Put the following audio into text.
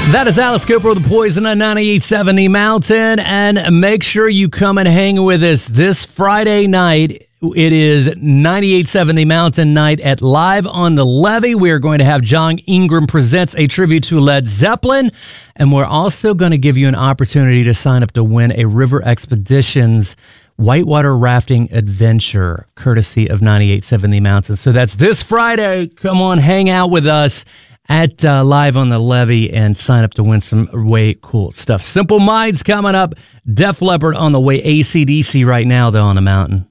That is Alice Cooper with the Poison on 98.7 The Mountain. And make sure you come and hang with us this Friday night. It is 98.7 The Mountain night at Live on the Levee. We are going to have John Ingram presents a tribute to Led Zeppelin. And we're also going to give you an opportunity to sign up to win a River Expeditions whitewater rafting adventure, courtesy of 98.7 The Mountain. So that's this Friday. Come on, hang out with us at Live on the Levee and sign up to win some way cool stuff. Simple Minds coming up. Def Leppard on the way. AC/DC right now, though, on the mountain.